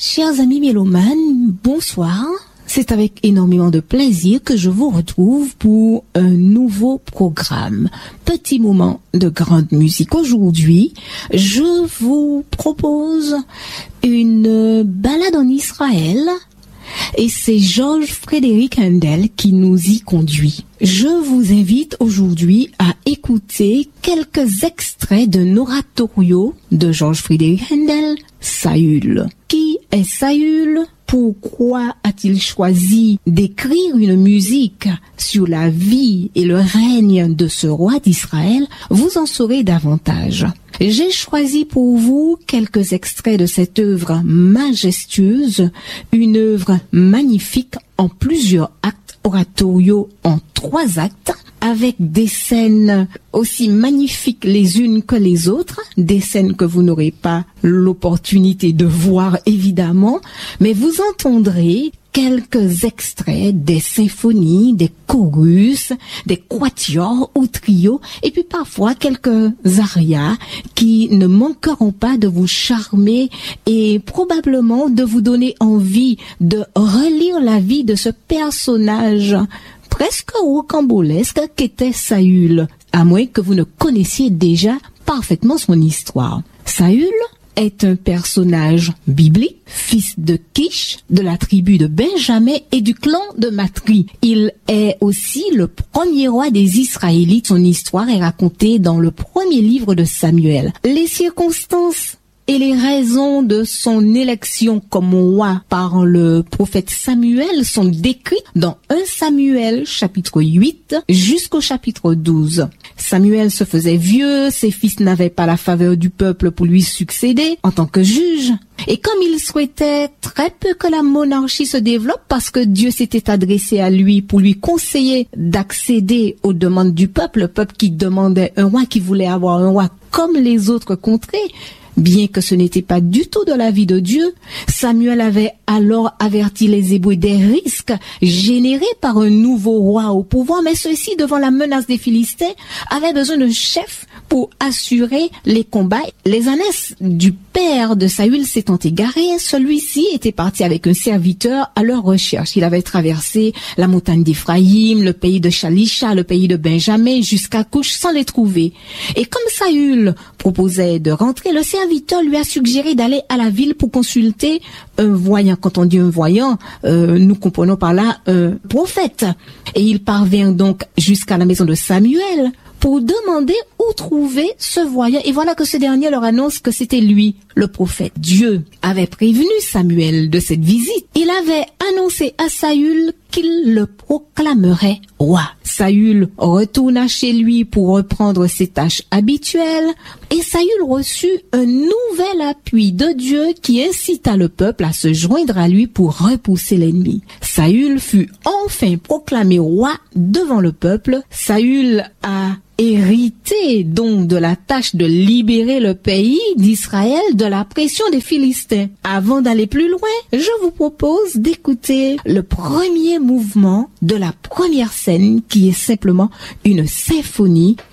Chers amis mélomanes, bonsoir. C'est avec énormément de plaisir que je vous retrouve pour un nouveau programme. Petit moment de grande musique. Aujourd'hui, je vous propose une balade en Israël et c'est Georges Frédéric Handel qui nous y conduit. Je vous invite aujourd'hui à écouter quelques extraits d'un oratorio de Georges Frédéric Handel, Saül. Qui est Saül? Pourquoi a-t-il choisi d'écrire une musique sur la vie et le règne de ce roi d'Israël? Vous en saurez davantage. J'ai choisi pour vous quelques extraits de cette œuvre majestueuse, une œuvre magnifique en plusieurs actes, oratoriaux en 3 actes, avec des scènes aussi magnifiques les unes que les autres, des scènes que vous n'aurez pas l'opportunité de voir évidemment, mais vous entendrez quelques extraits des symphonies, des chorus, des quatuors ou trios, et puis parfois quelques arias qui ne manqueront pas de vous charmer et probablement de vous donner envie de relire la vie de ce personnage presque rocambolesque qu'était Saül, à moins que vous ne connaissiez déjà parfaitement son histoire. Saül est un personnage biblique, fils de Kish, de la tribu de Benjamin et du clan de Matri. Il est aussi le premier roi des Israélites. Son histoire est racontée dans le premier livre de Samuel. Les circonstances et les raisons de son élection comme roi par le prophète Samuel sont décrites dans 1 Samuel chapitre 8 jusqu'au chapitre 12. Samuel se faisait vieux, ses fils n'avaient pas la faveur du peuple pour lui succéder en tant que juge. Et comme il souhaitait très peu que la monarchie se développe parce que Dieu s'était adressé à lui pour lui conseiller d'accéder aux demandes du peuple, le peuple qui demandait un roi, qui voulait avoir un roi comme les autres contrées, bien que ce n'était pas du tout de l'avis de Dieu, Samuel avait alors averti les Hébreux des risques générés par un nouveau roi au pouvoir, mais ceux-ci, devant la menace des Philistins, avaient besoin d'un chef pour assurer les combats. Les ânesses du père de Saül s'étant égarées, celui-ci était parti avec un serviteur à leur recherche. Il avait traversé la montagne d'Éphraïm, le pays de Shalisha, le pays de Benjamin, jusqu'à Couche sans les trouver. Et comme Saül proposait de rentrer, le serviteur lui a suggéré d'aller à la ville pour consulter un voyant. Quand on dit un voyant, nous comprenons par là un prophète. Et il parvint donc jusqu'à la maison de Samuel pour demander où trouver ce voyant. Et voilà que ce dernier leur annonce que c'était lui, le prophète. Dieu avait prévenu Samuel de cette visite. Il avait annoncé à Saül qu'il le proclamerait roi. Saül retourna chez lui pour reprendre ses tâches habituelles et Saül reçut un nouvel appui de Dieu qui incita le peuple à se joindre à lui pour repousser l'ennemi. Saül fut enfin proclamé roi devant le peuple. Saül a hérité donc de la tâche de libérer le pays d'Israël de la pression des Philistins. Avant d'aller plus loin, je vous propose d'écouter le premier mouvement de la première scène qui est simplement une symphonie